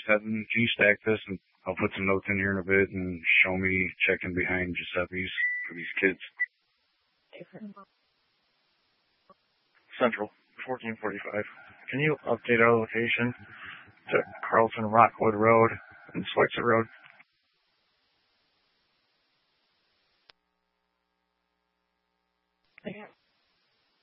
27. Can you stack this? And I'll put some notes in here in a bit and show me checking behind Giuseppe's for these kids. Central, 1445. Can you update our location to Carlton Rockwood Road and Schweitzer Road?